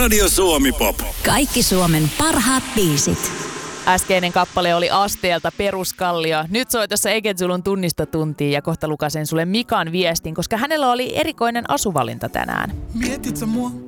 Radio Suomi Pop. Kaikki Suomen parhaat biisit. Äskeinen kappale oli Asteelta Peruskallio. Nyt soi tuossa Egezulun tunnistotuntiin ja kohta lukasen sulle Mikan viestin, koska hänellä oli erikoinen asuvalinta tänään. Mietit sä mua?